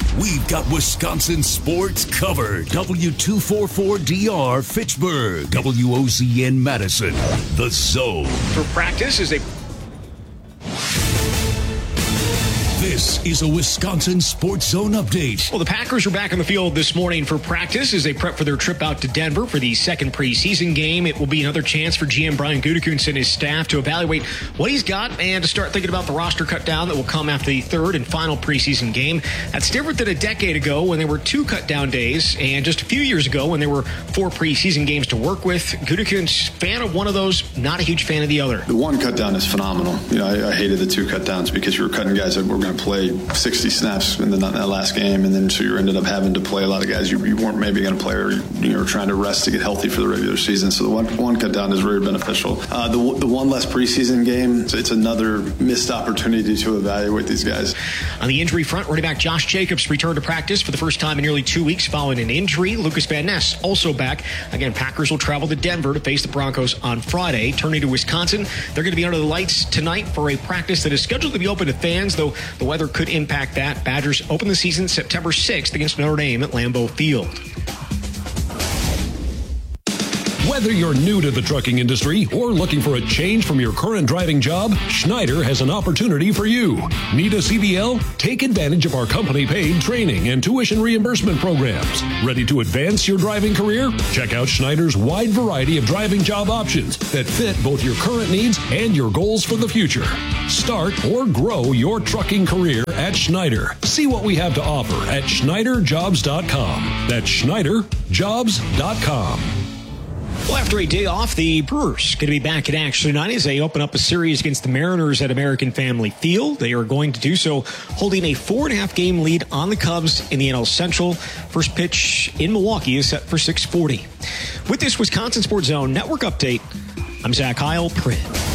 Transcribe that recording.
We've got Wisconsin sports covered. W244DR Fitchburg, WOZN Madison, The Zone. For practice as they... This is a Wisconsin Sports Zone update. Well, the Packers are back on the field this morning for practice as they prep for their trip out to Denver for the second preseason game. It will be another chance for GM Brian Gutekunst and his staff to evaluate what he's got and to start thinking about the roster cut down that will come after the third and final preseason game. That's different than a decade ago when there were 2 cut down days and just a few years ago when there were 4 preseason games to work with. Gutekunst, fan of one of those, not a huge fan of the other. The 1 cut down is phenomenal. I hated the 2 cut downs because you were cutting guys that were going to play 60 snaps in that last game, and then so you ended up having to play a lot of guys you weren't maybe going to play, or you were trying to rest to get healthy for the regular season. So the one cut down is very beneficial. The 1 less preseason game, it's another missed opportunity to evaluate these guys. On the injury front, running back Josh Jacobs returned to practice for the first time in nearly 2 weeks following an injury. Lucas Van Ness also back. Again, Packers will travel to Denver to face the Broncos on Friday. Turning to Wisconsin, they're going to be under the lights tonight for a practice that is scheduled to be open to fans, though the weather could impact that. Badgers open the season September 6th against Notre Dame at Lambeau Field. Whether you're new to the trucking industry or looking for a change from your current driving job, Schneider has an opportunity for you. Need a CDL? Take advantage of our company-paid training and tuition reimbursement programs. Ready to advance your driving career? Check out Schneider's wide variety of driving job options that fit both your current needs and your goals for the future. Start or grow your trucking career at Schneider. See what we have to offer at SchneiderJobs.com. That's SchneiderJobs.com. Well, after a day off, the Brewers going to be back in action tonight as they open up a series against the Mariners at American Family Field. They are going to do so holding a 4.5 game lead on the Cubs in the NL Central. First pitch in Milwaukee is set for 6:40. With this Wisconsin Sports Zone Network update, I'm Zach Heil, Print.